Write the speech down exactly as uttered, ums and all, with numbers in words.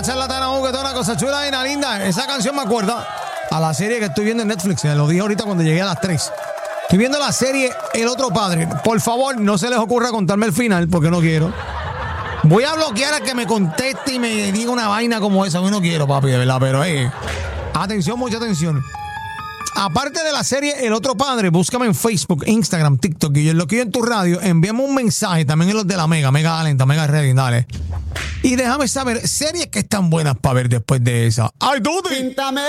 charlatana, que toda una cosa chula y una linda. Esa canción me acuerda a la serie que estoy viendo en Netflix. Lo dije ahorita cuando llegué a las tres. Estoy viendo la serie El Otro Padre. Por favor, no se les ocurra contarme el final porque no quiero. Voy a bloquear a que me conteste y me diga una vaina como esa. Yo no quiero, papi, de verdad, pero eh. Atención, mucha atención. Aparte de la serie El Otro Padre, búscame en Facebook, Instagram, TikTok y en lo que yo en tu radio, envíame un mensaje también en los de la Mega, Mega Alenta, Mega Ready, dale. Y déjame saber series que están buenas para ver después de esa. ¡Ay, Dudy!